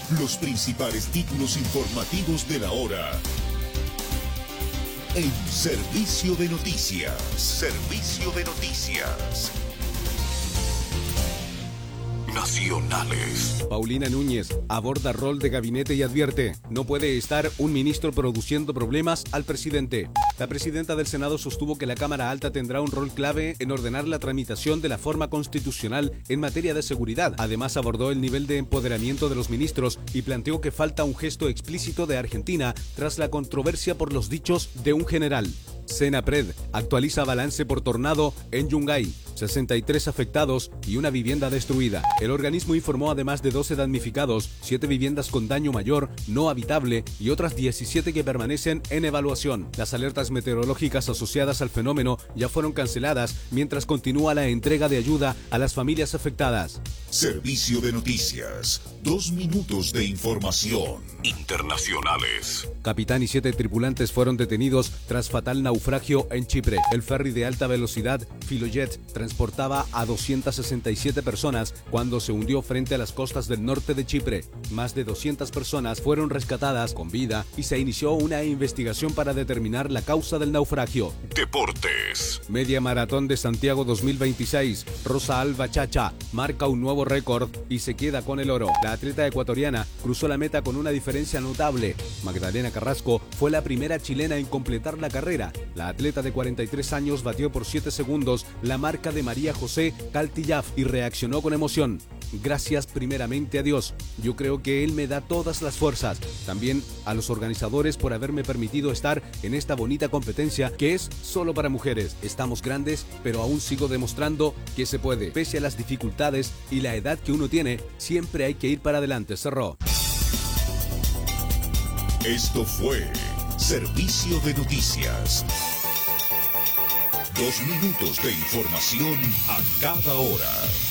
Los principales títulos informativos de la hora. En Servicio de Noticias. Servicio de Noticias. Nacionales. Paulina Núñez aborda rol de gabinete y advierte: no puede estar un ministro produciendo problemas al presidente. La presidenta del Senado sostuvo que la Cámara Alta tendrá un rol clave en ordenar la tramitación de la forma constitucional en materia de seguridad. Además, abordó el nivel de empoderamiento de los ministros y planteó que falta un gesto explícito de Argentina tras la controversia por los dichos de un general. Senapred actualiza balance por tornado en Yungay, 63 afectados y una vivienda destruida. El organismo informó además de 12 damnificados, 7 viviendas con daño mayor, no habitable y otras 17 que permanecen en evaluación. Las alertas meteorológicas asociadas al fenómeno ya fueron canceladas mientras continúa la entrega de ayuda a las familias afectadas. Servicio de Noticias. 2 minutos de información. Internacionales. Capitán y 7 tripulantes fueron detenidos tras fatal naufragio en Chipre. El ferry de alta velocidad Filojet transportaba a 267 personas cuando se hundió frente a las costas del norte de Chipre. Más de 200 personas fueron rescatadas con vida y se inició una investigación para determinar la causa del naufragio. Deportes. Media Maratón de Santiago 2026. Rosa Alba Chacha marca un nuevo récord y se queda con el oro. La atleta ecuatoriana cruzó la meta con una diferencia notable. Magdalena Carrasco fue la primera chilena en completar la carrera. La atleta de 43 años batió por 7 segundos la marca de María José Caltillaf y reaccionó con emoción. Gracias primeramente a Dios. Yo creo que Él me da todas las fuerzas. También a los organizadores por haberme permitido estar en esta bonita competencia que es solo para mujeres. Estamos grandes, pero aún sigo demostrando que se puede. Pese a las dificultades y la edad que uno tiene, siempre hay que ir para adelante. Cerró. Esto fue Servicio de Noticias. 2 minutos de información a cada hora.